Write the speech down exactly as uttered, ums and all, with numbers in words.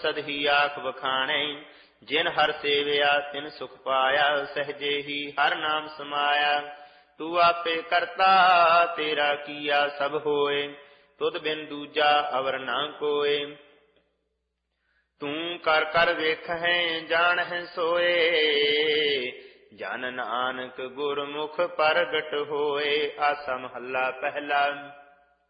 ਸਦ ਹੀ ਆਖ ਵਖਾਣੈ। ਜਿਨ ਹਰ ਸੇਵਿਆ ਤਿਨ ਸੁਖ ਪਾਇਆ, ਸਹਜੇ ਹੀ ਹਰ ਨਾਮ ਸਮਾਇਆ। ਤੂੰ ਆਪੇ ਕਰਤਾ ਤੇਰਾ ਕੀਆ ਸਭ ਹੋਏ, ਤੁਧ ਬਿਨ ਦੂਜਾ ਅਵਰ ਨਾ ਕੋਇ। ਤੂੰ ਕਰ ਕਰ ਵੇਖਹਿ ਜਾਣਹਿ ਸੋਏ, ਜਨ ਨਾਨਕ ਗੁਰਮੁਖ ਪ੍ਰਗਟ ਹੋਏ। ਆਸਾ ਮਹੱਲਾ ਪਹਿਲਾ।